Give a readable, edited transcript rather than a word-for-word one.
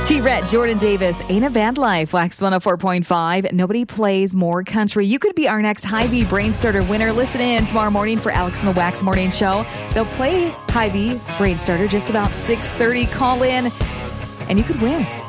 T-Ret, Jordan Davis, Ain't a Bad Life, Wax 104.5. Nobody plays more country. You could be our next Hy-Vee Brain Starter winner. Listen in tomorrow morning for Alex and the Wax Morning Show. They'll play Hy-Vee Brain Starter just about 6:30. Call in and you could win.